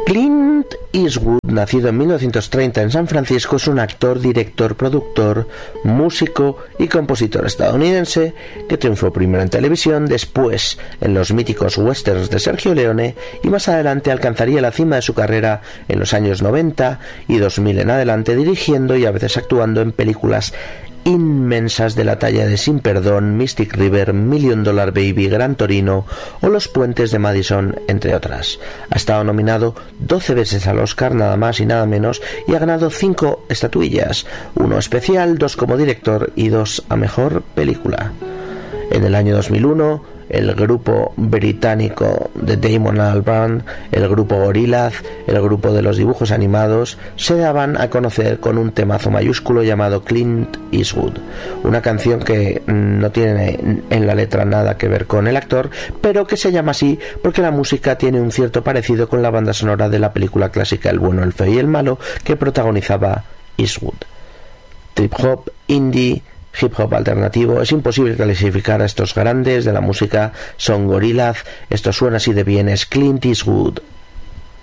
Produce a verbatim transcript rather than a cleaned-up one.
Clint Eastwood, nacido en mil novecientos treinta en San Francisco, es un actor, director, productor, músico y compositor estadounidense que triunfó primero en televisión, después en los míticos westerns de Sergio Leone y más adelante alcanzaría la cima de su carrera en los años noventa y dos mil en adelante, dirigiendo y a veces actuando en películas inmensas de la talla de Sin Perdón, Mystic River, Million Dollar Baby, Gran Torino o Los Puentes de Madison, entre otras. Ha estado nominado doce veces al Oscar, nada más y nada menos, y ha ganado cinco estatuillas, uno especial, dos como director y dos a mejor película. En el año dos mil uno, el grupo británico de Damon Albarn, el grupo Gorillaz, el grupo de los dibujos animados, se daban a conocer con un temazo mayúsculo llamado Clint Eastwood, una canción que no tiene en la letra nada que ver con el actor, pero que se llama así porque la música tiene un cierto parecido con la banda sonora de la película clásica El bueno, el feo y el malo que protagonizaba Eastwood. Trip hop, indie, hip hop alternativo, es imposible clasificar a estos grandes de la música. Son Gorillaz, esto suena así de bien, es Clint Eastwood.